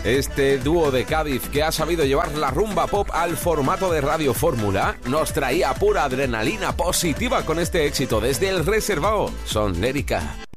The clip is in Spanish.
Este dúo de Cádiz que ha sabido llevar la rumba pop al formato de Radio Fórmula nos traía pura adrenalina positiva con este éxito desde El Reservado. Son Lérica.